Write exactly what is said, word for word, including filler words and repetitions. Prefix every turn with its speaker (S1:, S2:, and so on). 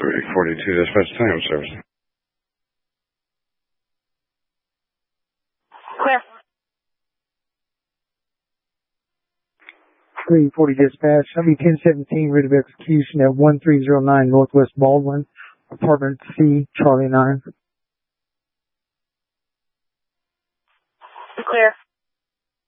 S1: three forty-two dispatch time service.
S2: Clear.
S3: three forty dispatch. I'll be ten seventeen, writ of execution at one three zero nine Northwest Baldwin, apartment C, Charlie nine.
S2: Clear.